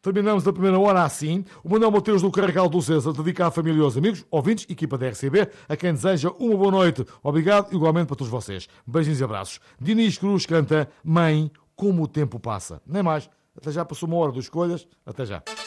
Terminamos a primeira hora assim. O Manuel Mateus do Carregal do César dedica à família e aos amigos, ouvintes, equipa da RCB, a quem deseja uma boa noite. Obrigado, igualmente para todos vocês. Beijinhos e abraços. Dinis Cruz canta Mãe, como o tempo passa. Nem mais. Até já, passou uma hora dos escolhas. Até já.